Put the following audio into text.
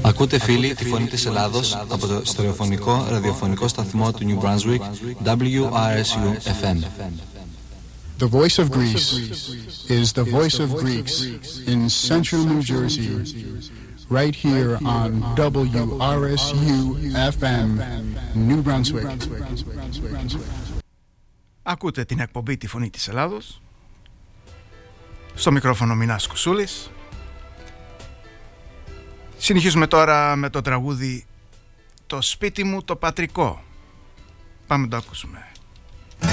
Ακούτε φίλοι τη φωνή της Ελλάδος από το στερεοφωνικό ραδιοφωνικό σταθμό του New Brunswick WRSU-FM. The voice of Greece is the voice of Greeks in central New Jersey, right here on WRSU-FM, New Brunswick. Ακούτε την εκπομπή «Τη Φωνή της Ελλάδος». Στο μικρόφωνο Μινάς Κουσούλης. Συνεχίζουμε τώρα με το τραγούδι «Το σπίτι μου το πατρικό». Πάμε να το ακούσουμε.